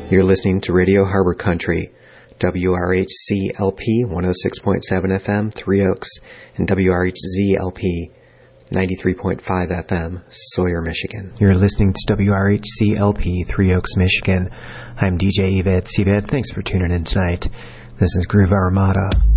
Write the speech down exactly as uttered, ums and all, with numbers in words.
You're listening to Radio Harbor Country, W R H C L P one oh six point seven F M, Three Oaks, and W R H Z L P ninety-three point five F M, Sawyer, Michigan. You're listening to W R H C L P, Three Oaks, Michigan. I'm D J Yvette Yvette. Thanks for tuning in tonight. This is Groove Armada.